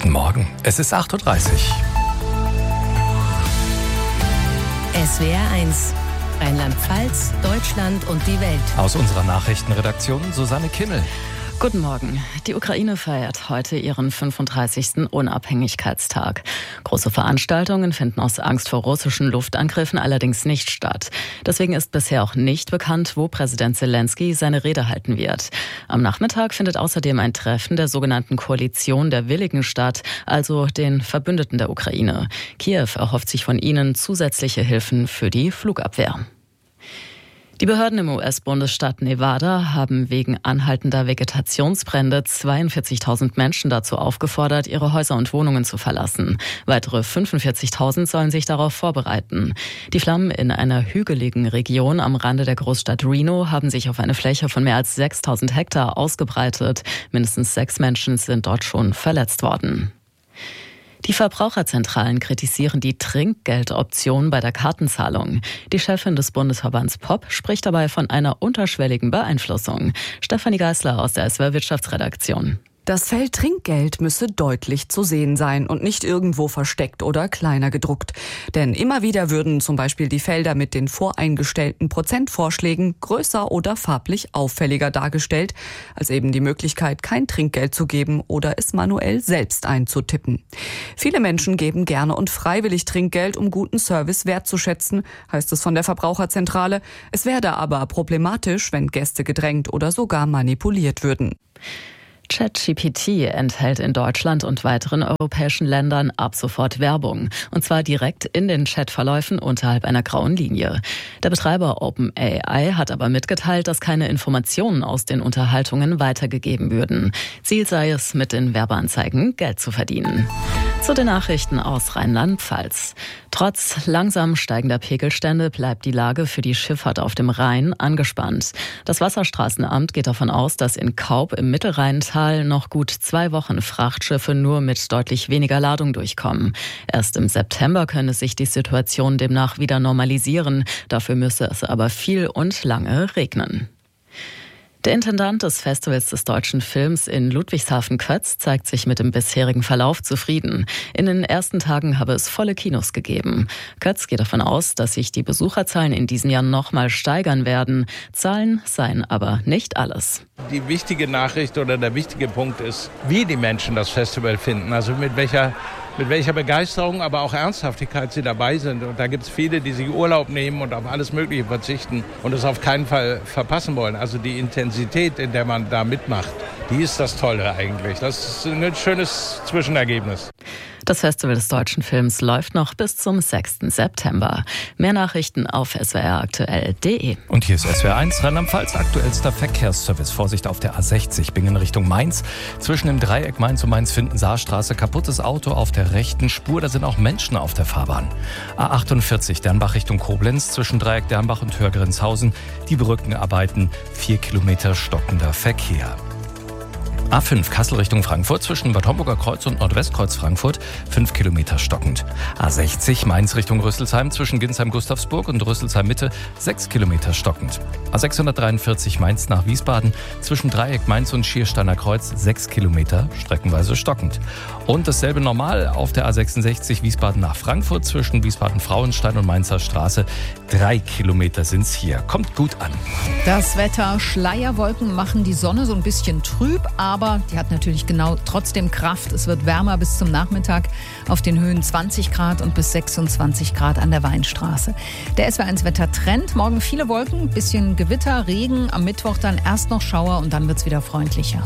Guten Morgen, es ist 8.30 Uhr. SWR 1, Rheinland-Pfalz, Deutschland und die Welt. Aus unserer Nachrichtenredaktion Susanne Kimmel. Guten Morgen. Die Ukraine feiert heute ihren 35. Unabhängigkeitstag. Große Veranstaltungen finden aus Angst vor russischen Luftangriffen allerdings nicht statt. Deswegen ist bisher auch nicht bekannt, wo Präsident Zelensky seine Rede halten wird. Am Nachmittag findet außerdem ein Treffen der sogenannten Koalition der Willigen statt, also den Verbündeten der Ukraine. Kiew erhofft sich von ihnen zusätzliche Hilfen für die Flugabwehr. Die Behörden im US-Bundesstaat Nevada haben wegen anhaltender Vegetationsbrände 42.000 Menschen dazu aufgefordert, ihre Häuser und Wohnungen zu verlassen. Weitere 45.000 sollen sich darauf vorbereiten. Die Flammen in einer hügeligen Region am Rande der Großstadt Reno haben sich auf eine Fläche von mehr als 6.000 Hektar ausgebreitet. Mindestens 6 Menschen sind dort schon verletzt worden. Die Verbraucherzentralen kritisieren die Trinkgeldoption bei der Kartenzahlung. Die Chefin des Bundesverbands POP spricht dabei von einer unterschwelligen Beeinflussung. Stefanie Geisler aus der SWR Wirtschaftsredaktion. Das Feld Trinkgeld müsse deutlich zu sehen sein und nicht irgendwo versteckt oder kleiner gedruckt. Denn immer wieder würden zum Beispiel die Felder mit den voreingestellten Prozentvorschlägen größer oder farblich auffälliger dargestellt, als eben die Möglichkeit, kein Trinkgeld zu geben oder es manuell selbst einzutippen. Viele Menschen geben gerne und freiwillig Trinkgeld, um guten Service wertzuschätzen, heißt es von der Verbraucherzentrale. Es werde aber problematisch, wenn Gäste gedrängt oder sogar manipuliert würden. ChatGPT enthält in Deutschland und weiteren europäischen Ländern ab sofort Werbung. Und zwar direkt in den Chatverläufen unterhalb einer grauen Linie. Der Betreiber OpenAI hat aber mitgeteilt, dass keine Informationen aus den Unterhaltungen weitergegeben würden. Ziel sei es, mit den Werbeanzeigen Geld zu verdienen. Zu den Nachrichten aus Rheinland-Pfalz. Trotz langsam steigender Pegelstände bleibt die Lage für die Schifffahrt auf dem Rhein angespannt. Das Wasserstraßenamt geht davon aus, dass in Kaub im Mittelrheintal noch gut 2 Wochen Frachtschiffe nur mit deutlich weniger Ladung durchkommen. Erst im September könne sich die Situation demnach wieder normalisieren. Dafür müsse es aber viel und lange regnen. Der Intendant des Festivals des deutschen Films in Ludwigshafen, Kötz, zeigt sich mit dem bisherigen Verlauf zufrieden. In den ersten Tagen habe es volle Kinos gegeben. Kötz geht davon aus, dass sich die Besucherzahlen in diesem Jahr nochmal steigern werden. Zahlen seien aber nicht alles. Die wichtige Nachricht oder der wichtige Punkt ist, wie die Menschen das Festival finden. Also mit welcher Begeisterung, aber auch Ernsthaftigkeit sie dabei sind. Und da gibt es viele, die sich Urlaub nehmen und auf alles Mögliche verzichten und es auf keinen Fall verpassen wollen. Also die Intensität, in der man da mitmacht, die ist das Tolle eigentlich. Das ist ein schönes Zwischenergebnis. Das Festival des deutschen Films läuft noch bis zum 6. September. Mehr Nachrichten auf swraktuell.de. Und hier ist SWR 1, Rheinland-Pfalz, aktuellster Verkehrsservice. Vorsicht auf der A60, Bingen Richtung Mainz. Zwischen dem Dreieck Mainz und Mainz-Findensaarstraße kaputtes Auto auf der rechten Spur. Da sind auch Menschen auf der Fahrbahn. A48, Dernbach Richtung Koblenz. Zwischen Dreieck Dernbach und Hörgrinshausen. Die Brückenarbeiten, 4 Kilometer stockender Verkehr. A5 Kassel Richtung Frankfurt zwischen Bad Homburger Kreuz und Nordwestkreuz Frankfurt 5 Kilometer stockend. A60 Mainz Richtung Rüsselsheim zwischen Ginsheim-Gustavsburg und Rüsselsheim Mitte 6 Kilometer stockend. A643 Mainz nach Wiesbaden zwischen Dreieck Mainz und Schiersteiner Kreuz 6 Kilometer streckenweise stockend. Und dasselbe normal auf der A66 Wiesbaden nach Frankfurt zwischen Wiesbaden-Frauenstein und Mainzer Straße. 3 Kilometer sind's hier. Kommt gut an. Das Wetter, Schleierwolken machen die Sonne so ein bisschen trüb, aber die hat natürlich genau trotzdem Kraft. Es wird wärmer bis zum Nachmittag auf den Höhen 20 Grad und bis 26 Grad an der Weinstraße. Der SWR1 Wettertrend, morgen viele Wolken, bisschen Gewitter, Regen, am Mittwoch dann erst noch Schauer und dann wird's wieder freundlicher.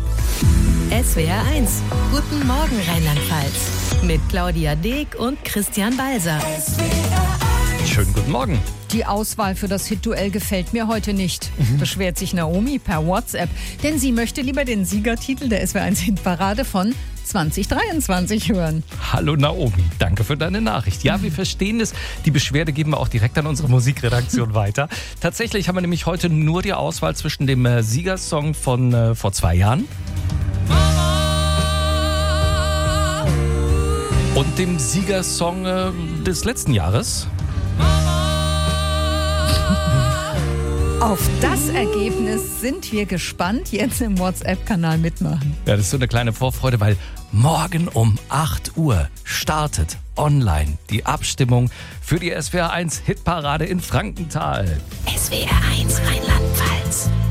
SWR 1, guten Morgen Rheinland-Pfalz. Mit Claudia Deek und Christian Balser. Schönen guten Morgen. Die Auswahl für das Hit-Duell gefällt mir heute nicht, beschwert sich Naomi per WhatsApp. Denn sie möchte lieber den Siegertitel der SWR1-Hitparade von 2023 hören. Hallo Naomi, danke für deine Nachricht. Ja, wir verstehen es. Die Beschwerde geben wir auch direkt an unsere Musikredaktion weiter. Tatsächlich haben wir nämlich heute nur die Auswahl zwischen dem Siegersong von vor 2 Jahren und dem Siegersong des letzten Jahres. Auf das Ergebnis sind wir gespannt. Jetzt im WhatsApp-Kanal mitmachen. Ja, das ist so eine kleine Vorfreude, weil morgen um 8 Uhr startet online die Abstimmung für die SWR 1 Hitparade in Frankenthal. SWR 1 Rheinland-Pfalz.